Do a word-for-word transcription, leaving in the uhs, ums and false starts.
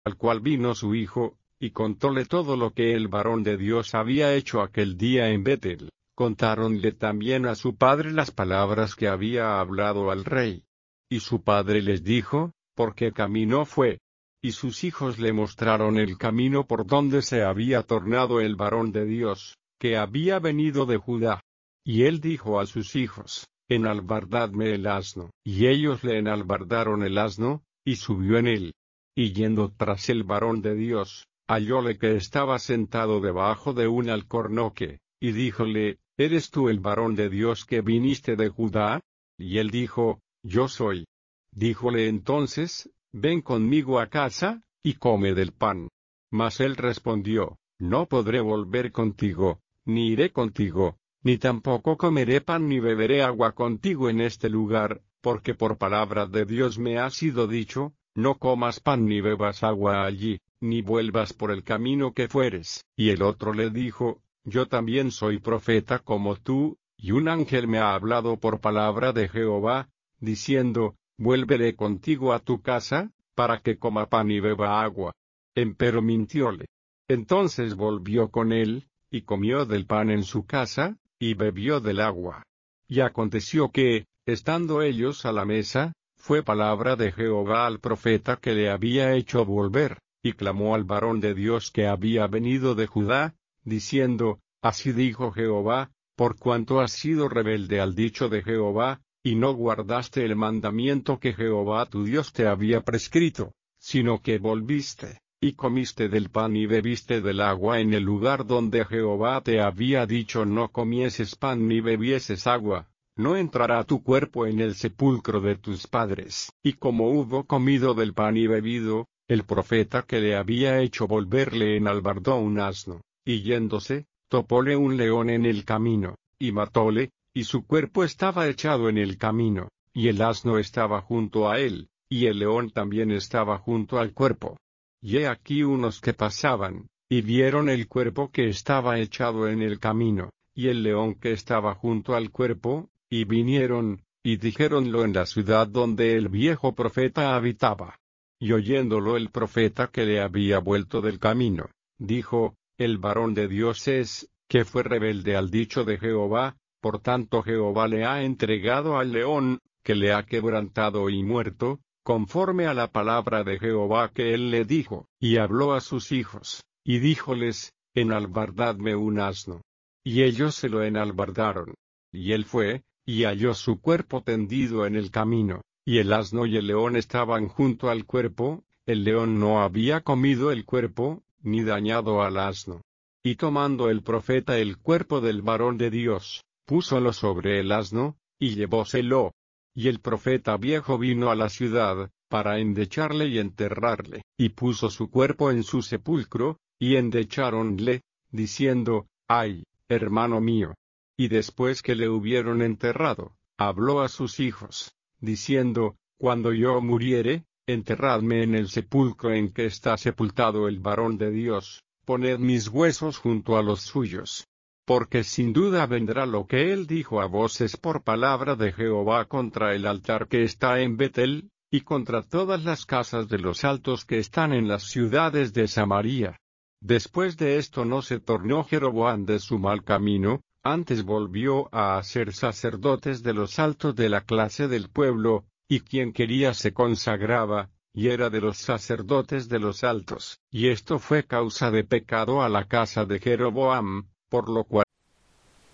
al cual vino su hijo, y contóle todo lo que el varón de Dios había hecho aquel día en Betel. Contáronle también a su padre las palabras que había hablado al rey. Y su padre les dijo, ¿por qué camino fue? Y sus hijos le mostraron el camino por donde se había tornado el varón de Dios, que había venido de Judá. Y él dijo a sus hijos, enalbardadme el asno. Y ellos le enalbardaron el asno, y subió en él. Y yendo tras el varón de Dios, hallóle que estaba sentado debajo de un alcornoque, y díjole, ¿eres tú el varón de Dios que viniste de Judá? Y él dijo, yo soy. Díjole entonces, ven conmigo a casa, y come del pan. Mas él respondió, no podré volver contigo, ni iré contigo, ni tampoco comeré pan ni beberé agua contigo en este lugar, porque por palabra de Dios me ha sido dicho, no comas pan ni bebas agua allí, ni vuelvas por el camino que fueres. Y el otro le dijo, yo también soy profeta como tú, y un ángel me ha hablado por palabra de Jehová, diciendo, vuélvele contigo a tu casa, para que coma pan y beba agua. Empero mintióle. Entonces volvió con él, y comió del pan en su casa, y bebió del agua. Y aconteció que, estando ellos a la mesa, fue palabra de Jehová al profeta que le había hecho volver, y clamó al varón de Dios que había venido de Judá, diciendo, así dijo Jehová, por cuanto has sido rebelde al dicho de Jehová, y no guardaste el mandamiento que Jehová tu Dios te había prescrito, sino que volviste, y comiste del pan y bebiste del agua en el lugar donde Jehová te había dicho no comieses pan ni bebieses agua, no entrará tu cuerpo en el sepulcro de tus padres. Y como hubo comido del pan y bebido, el profeta que le había hecho volver le enalbardó un asno, y yéndose, topóle un león en el camino, y matóle, y su cuerpo estaba echado en el camino, y el asno estaba junto a él, y el león también estaba junto al cuerpo. Y he aquí unos que pasaban, y vieron el cuerpo que estaba echado en el camino, y el león que estaba junto al cuerpo, y vinieron, y dijéronlo en la ciudad donde el viejo profeta habitaba. Y oyéndolo el profeta que le había vuelto del camino, dijo, el varón de Dios es, que fue rebelde al dicho de Jehová, por tanto Jehová le ha entregado al león, que le ha quebrantado y muerto, conforme a la palabra de Jehová que él le dijo. Y habló a sus hijos, y díjoles, enalbardadme un asno. Y ellos se lo enalbardaron. Y él fue, y halló su cuerpo tendido en el camino, y el asno y el león estaban junto al cuerpo, el león no había comido el cuerpo, ni dañado al asno. Y tomando el profeta el cuerpo del varón de Dios, púsolo sobre el asno, y llevóselo. Y el profeta viejo vino a la ciudad, para endecharle y enterrarle, y puso su cuerpo en su sepulcro, y endecháronle, diciendo, ay, hermano mío. Y después que le hubieron enterrado, habló a sus hijos, diciendo, cuando yo muriere, enterradme en el sepulcro en que está sepultado el varón de Dios, poned mis huesos junto a los suyos. Porque sin duda vendrá lo que él dijo a voces por palabra de Jehová contra el altar que está en Betel, y contra todas las casas de los altos que están en las ciudades de Samaria. Después de esto no se tornó Jeroboam de su mal camino, antes volvió a hacer sacerdotes de los altos de la clase del pueblo, y quien quería se consagraba, y era de los sacerdotes de los altos. Y esto fue causa de pecado a la casa de Jeroboam, por lo cual